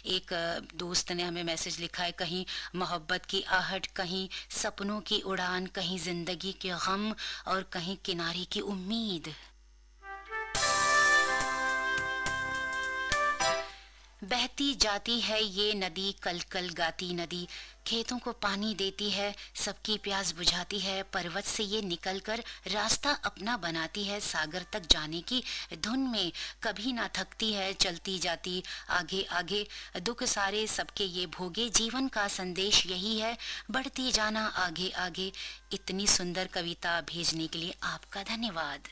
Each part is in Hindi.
एक दोस्त ने हमें मैसेज लिखा है, कहीं मोहब्बत की आहट, कहीं सपनों की उड़ान, कहीं जिंदगी के गम और कहीं किनारे की उम्मीद। बहती जाती है ये नदी, कल कल गाती नदी, खेतों को पानी देती है, सबकी प्यास बुझाती है, पर्वत से ये निकलकर रास्ता अपना बनाती है, सागर तक जाने की धुन में कभी ना थकती है, चलती जाती आगे आगे, दुख सारे सबके ये भोगे, जीवन का संदेश यही है, बढ़ती जाना आगे आगे। इतनी सुंदर कविता भेजने के लिए आपका धन्यवाद।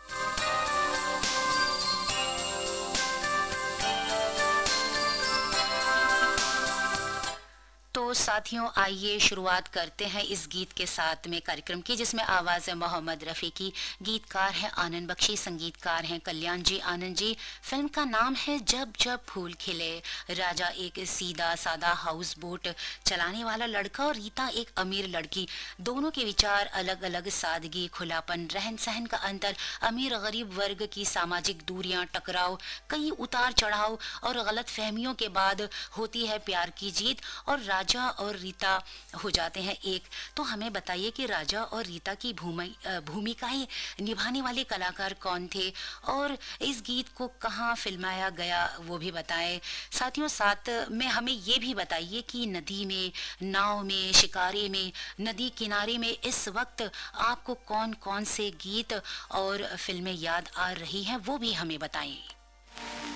तो साथियों, आइए शुरुआत करते हैं इस गीत के साथ में कार्यक्रम की, जिसमें आवाज़ है मोहम्मद रफ़ी की, गीतकार हैं आनंद बख्शी, संगीतकार हैं कल्याण जी आनंद जी। फिल्म का नाम है जब जब फूल खिले। राजा एक सीधा सादा हाउस बोट चलाने वाला लड़का और रीता एक अमीर लड़की, दोनों के विचार अलग अलग, सादगी, खुलापन, रहन सहन का अंतर, अमीर गरीब वर्ग की सामाजिक दूरियां, टकराव, कई उतार चढ़ाव और गलत फहमियों के बाद होती है प्यार की जीत और राजा और रीता हो जाते हैं एक। तो हमें बताइए कि राजा और रीता की भूमिकाएं निभाने वाले कलाकार कौन थे और इस गीत को कहाँ फिल्माया गया वो भी बताएं। साथियों, साथ में हमें ये भी बताइए कि नदी में, नाव में, शिकारे में, नदी किनारे में इस वक्त आपको कौन कौन से गीत और फिल्में याद आ रही हैं, वो भी हमें बताएं।